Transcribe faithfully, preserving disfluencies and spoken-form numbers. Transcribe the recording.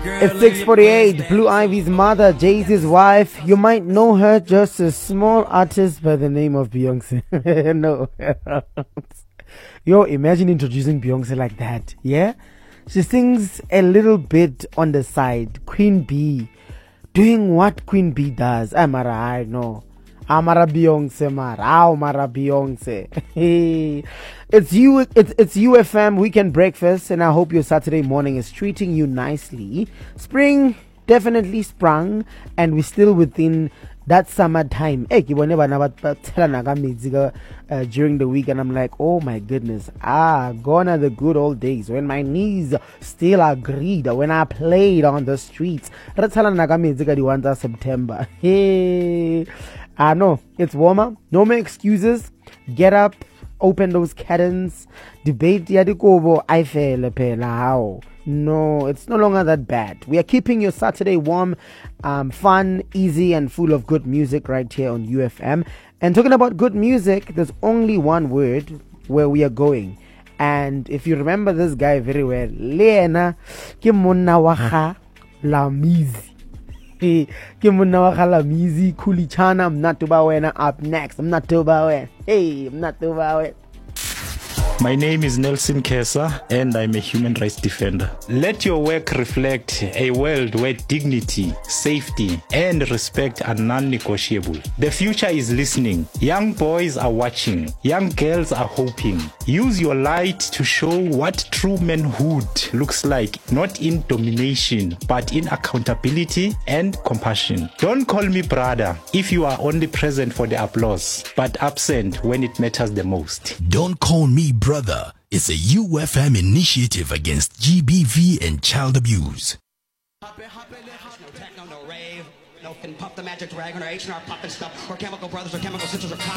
It's six forty-eight. Blue Ivy's mother, Jay-Z's wife. You might know her, just a small artist by the name of Beyonce. No. Yo, imagine introducing Beyonce like that. Yeah? She sings a little bit on the side. Queen Bee. Doing what Queen Bee does. Amara, I know. Amara Beyonce, Mara. Amara Beyonce. It's you. It's it's U F M Weekend Breakfast, and I hope your Saturday morning is treating you nicely. Spring definitely sprung, and we're still within that summertime. Hey, during the week, and I'm like, oh my goodness, ah, gone are the good old days when my knees still agreed when I played on the streets. September. Hey. I know it's warmer. No more excuses. Get up, open those curtains. Debate yadikobo. I feel how. No, it's no longer that bad. We are keeping your Saturday warm, um, fun, easy, and full of good music right here on U F M. And talking about good music, there's only one word where we are going. And if you remember this guy very well, Lena Kimunawaha Lamizi. Hey, I'm not too up next. I'm not too bad. Hey, I'm not too bad. My name is Nelson Kesa, and I'm a human rights defender. Let your work reflect a world where dignity, safety, and respect are non-negotiable. The future is listening. Young boys are watching. Young girls are hoping. Use your light to show what true manhood looks like, not in domination, but in accountability and compassion. Don't call me brother if you are only present for the applause, but absent when it matters the most. Don't call me brother. Brother is a U F M initiative against G B V and child abuse. No techno, no rave, no can pump the magic dragon or H and R pumping stuff or chemical brothers or chemical sisters or